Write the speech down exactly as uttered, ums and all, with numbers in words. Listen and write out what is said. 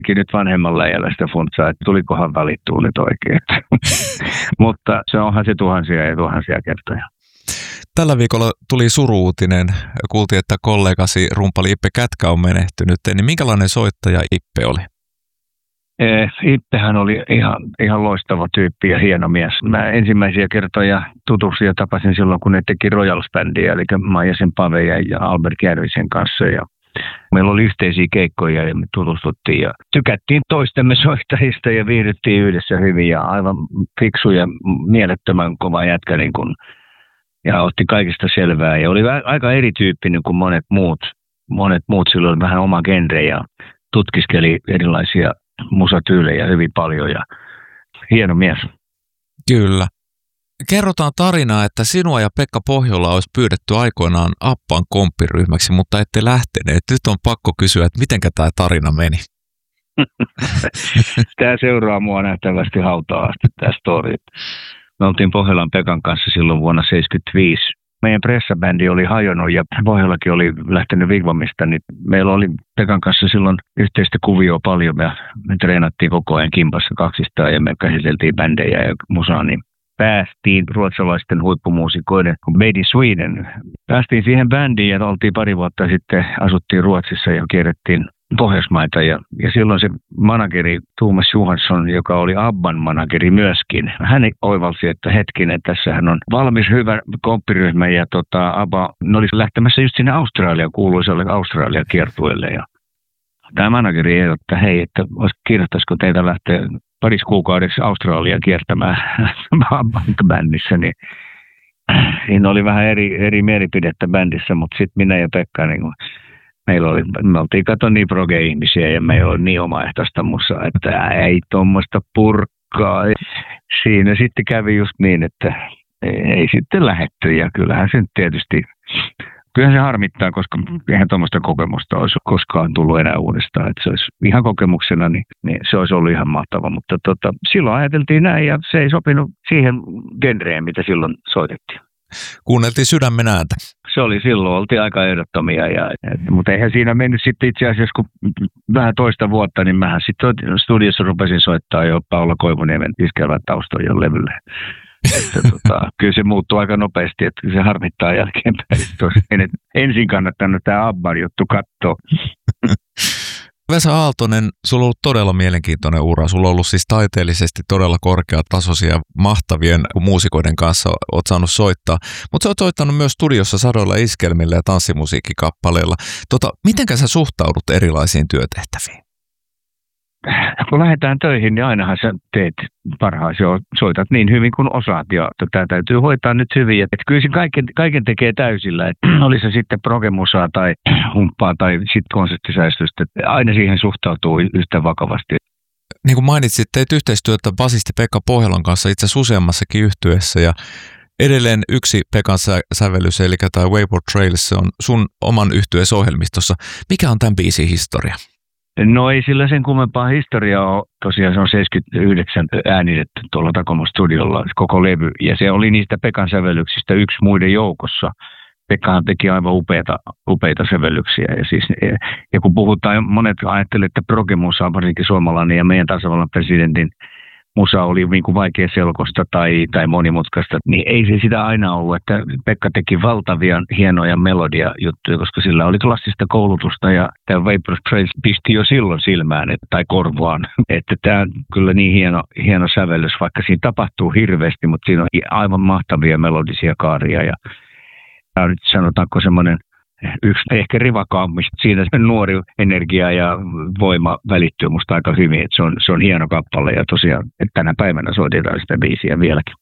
nyt vanhemmalla iällä sitä funtsaa, että tulikohan valittua nyt oikein. Mutta se onhan se tuhansia ja tuhansia kertoja. Tällä viikolla tuli suru-uutinen. Kuultiin, että kollegasi rumpali Ippe Kätkä on menehtynyt. Niin minkälainen soittaja Ippe oli? Ippehän oli ihan, ihan loistava tyyppi ja hieno mies. Mä ensimmäisiä kertoja tutuksi ja tapasin silloin, kun ne teki Royals-bändiä, eli Maijasen Pave ja Albert Järvisen kanssa. Ja meillä oli yhteisiä keikkoja ja me tutustuttiin ja tykättiin toistemme soittajista ja viihdyttiin yhdessä hyvin ja aivan fiksu ja mielettömän kova jätkä niin kun, ja otti kaikista selvää ja oli aika erityyppinen kuin monet muut. Monet muut silloin vähän oma genre ja tutkiskeli erilaisia musatyylejä hyvin paljon ja hieno mies. Kyllä. Kerrotaan tarinaa, että sinua ja Pekka Pohjola olisi pyydetty aikoinaan Abban komppiryhmäksi, mutta ette lähteneet. Nyt on pakko kysyä, että mitenkä tämä tarina meni? Tämä seuraa mua nähtävästi hautaa asti, tämä story. Me oltiin Pohjolan Pekan kanssa silloin vuonna seitsemänkymmentäviisi. Meidän pressabändi oli hajonnut ja Pohjolakin oli lähtenyt Vigvamista, niin meillä oli Pekan kanssa silloin yhteistä kuvioa paljon. Me, me treenattiin koko ajan kimpassa kaksistaan ja me käsiteltiin bändejä ja musaa, niin päästiin ruotsalaisten huippumuusikoiden Made in Sweden. Päästiin siihen bändiin ja oltiin pari vuotta sitten, asuttiin Ruotsissa ja kierrettiin Pohjoismaita. Ja, ja silloin se manageri Thomas Johansson, joka oli Abban manageri myöskin, hän oivalsi, että hetkinen, tässähän on valmis hyvä komppiryhmä ja tota, Abba ne olisi lähtemässä just sinne Australiaan, kuuluisalle Australian kiertueelle. Ja tämä manageri ehdotti, että hei, että kiinnostaisiko teitä lähteä parissa kuukaudeksi Australiaan kiertämään bändissä, niin siinä oli vähän eri, eri mielipidettä bändissä, mutta sitten minä ja Pekka, niin meillä oli, me oltiin kato niin proge-ihmisiä ja meillä oli niin omaehtoista musaa, että ei tuommoista purkkaa. Siinä sitten kävi just niin, että ei sitten lähetty ja kyllähän se tietysti, kyllähän se harmittaa, koska eihän tuommoista kokemusta olisi koskaan tullut enää uudestaan. Että se olisi ihan kokemuksena, niin, niin se olisi ollut ihan mahtava. Mutta tota, silloin ajateltiin näin ja se ei sopinut siihen genreen, mitä silloin soitettiin. Kuunneltiin sydämen ääntä. Se oli silloin, oltiin aika ehdottomia. Ja, et, mutta eihän siinä mennyt sitten itse asiassa, kun vähän toista vuotta, niin mähän sitten studiossa rupesin soittaa jo Paula Koivuniemen iskelvät taustojen levylle. Että, tota, kyllä se muuttuu aika nopeasti, että se harmittaa jälkeenpäin. Ensin kannattanut tämä Abban juttu katsoa. Vesa Aaltonen, sulla on ollut todella mielenkiintoinen ura. Sulla on ollut siis taiteellisesti todella korkeatasoisia, mahtavien muusikoiden kanssa oot saanut soittaa. Mutta sä oot soittanut myös studiossa sadoilla iskelmillä ja tanssimusiikkikappaleilla. Tota, mitenkä sä suhtaudut erilaisiin työtehtäviin? Kun lähdetään töihin, niin ainahan sä teet parhaasi, soitat niin hyvin kuin osaat. Ja tämä täytyy hoitaa nyt hyvin. Että kyllä se kaiken, kaiken tekee täysillä. Että oli se sitten progemusaa tai humppaa tai sitten konserttisäistystä. Aina siihen suhtautuu yhtä vakavasti. Niin kuin mainitsit, teit yhteistyötä basisti Pekka Pohjolan kanssa itse asiassa useammassakin yhtyeessä. Ja edelleen yksi Pekan sävellys, eli tämä Wayward Trails, on sun oman yhtyeesi ohjelmistossa. Mikä on tämän biisin historia? No ei sillä sen kummempaa historiaa ole. Tosiaan se on seitsemänkymmentäyhdeksän äänitetty tuolla Takoma studiolla koko levy. Ja se oli niistä Pekan sävellyksistä yksi muiden joukossa. Pekkahan teki aivan upeita, upeita sävellyksiä. Ja, siis, ja kun puhutaan, monet ajattelevat, että progemusa, varsinkin suomalainen ja meidän tasavallan presidentin musa oli niin kuin vaikea selkosta tai, tai monimutkaista, niin ei se sitä aina ollut, että Pekka teki valtavia hienoja melodia-juttuja, koska sillä oli klassista koulutusta ja tämä Wayward Trails pisti jo silloin silmään et, tai korvoaan, että tämä on kyllä niin hieno, hieno sävellys, vaikka siinä tapahtuu hirveästi, mutta siinä on aivan mahtavia melodisia kaaria ja tämä on nyt sanotaanko semmoinen yksi ehkä rivakaammista. Siinä nuori energia ja voima välittyy musta aika hyvin. Että se, on, se on hieno kappale ja tosiaan että tänä päivänä soitetaan sitä biisiä vieläkin.